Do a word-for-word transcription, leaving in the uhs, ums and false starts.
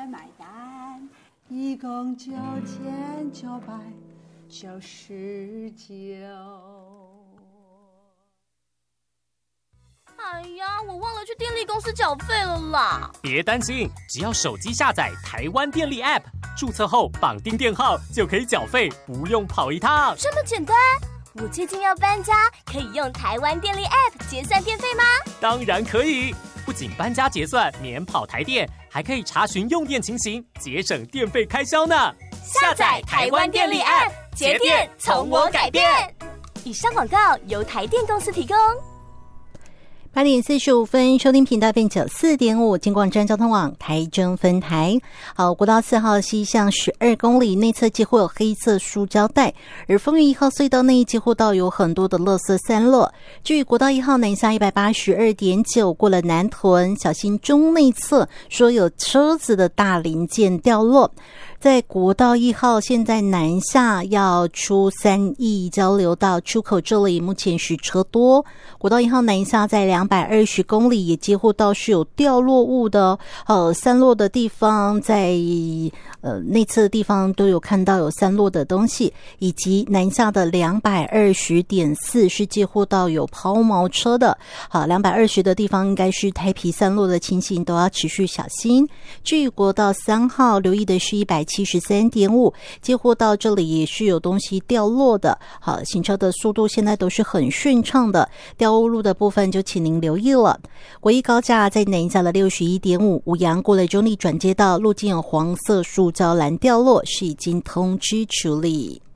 买单，一共九千九百九十九。 哎呀，我忘了去电力公司缴费了啦！ 别担心，只要手机下载台湾电力 App， 注册后绑定电号就可以缴费，不用跑一趟。 这么简单？我最近要搬家，可以用台湾电力 App 结算电费吗？ 当然可以，不仅搬家结算免跑台电，还可以查询用电情形，节省电费开销呢。 下载台湾电力 App， 节电从我改变。以上广告由台电公司提供。 八点四十五分，收听频道变九四点五，金广站交通网台中分台。好，国道四号西向十二公里内侧几乎有黑色塑胶袋，而丰原一号隧道内几乎道有很多的垃圾散落。至于国道一号南下一百八十二点九，过了南屯，小心中内侧说有车子的大零件掉落。在国道一号现在南下要出三义交流道出口这里目前是车多。国道一号南下在两百二十公里也几乎到是有掉落物的呃散落的地方，在呃内侧的地方都有看到有散落的东西，以及南下的两百二十点四是几乎到有抛锚车的。好，两百二十的地方应该是胎皮散落的情形，都要持续小心。至于国道三号留意的是一百七十三点五，几乎到这里也是有东西掉落的。好，行车的速度现在都是很顺畅的，掉落路的部分就请您留意了。国一高架在南下的六十一点五，五杨过了中立转接道路径有黄色塑胶栏掉落，是已经通知处理。